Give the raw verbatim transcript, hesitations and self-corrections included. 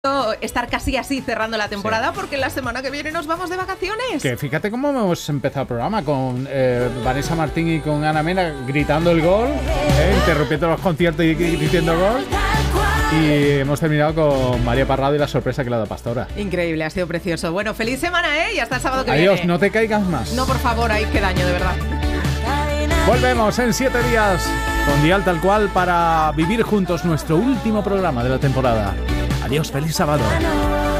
estar casi así cerrando la temporada, sí, porque la semana que viene nos vamos de vacaciones. Que fíjate cómo hemos empezado el programa con eh, Vanessa Martín y con Ana Mena gritando el gol, eh, interrumpiendo los conciertos y, y diciendo gol. Y hemos terminado con María Parrado y la sorpresa que le ha dado Pastora. Increíble, ha sido precioso. Bueno, feliz semana, ¿eh? Y hasta el sábado que Adiós, viene. no te caigas más. No, por favor, ahí qué daño, de verdad. Volvemos en siete días con Dial Tal Cual para vivir juntos nuestro último programa de la temporada. Adiós, feliz sábado.